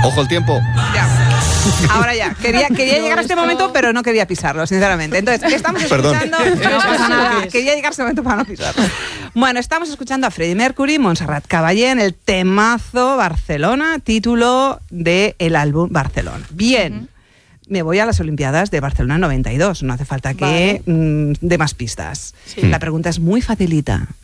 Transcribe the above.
Ojo el tiempo. Ya. Ahora ya. Quería llegar a este momento, pero no quería pisarlo, sinceramente. Entonces, estamos escuchando... No pasa nada. Quería llegar a este momento para no pisarlo. Bueno, estamos escuchando a Freddie Mercury, Montserrat Caballé, en el temazo Barcelona, título del álbum Barcelona. Bien. Me voy a las Olimpiadas de Barcelona 92. No hace falta que dé más pistas. Sí. La pregunta es muy facilita.